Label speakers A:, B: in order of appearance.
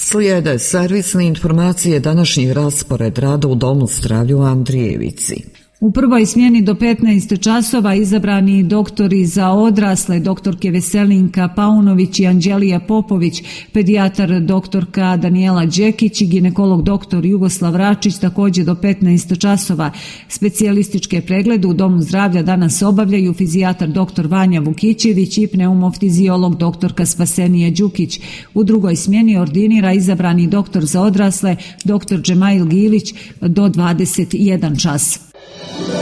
A: Slijede servisne informacije današnji raspored rada u Domu zdravlja u Andrijevici.
B: U prvoj smjeni do 15 časova izabrani doktori za odrasle, doktorke Veselinka Paunović i Anđelija Popović, pedijatar doktorka Danijela Đekić i ginekolog doktor Jugoslav Račić također do 15 časova. Specijalističke preglede u Domu zdravlja danas obavljaju fizijatar doktor Vanja Vukićević i pneumoftiziolog doktorka Spasenija Đukić. U drugoj smjeni ordinira izabrani doktor za odrasle, doktor Džemail Gilić do 21 čas.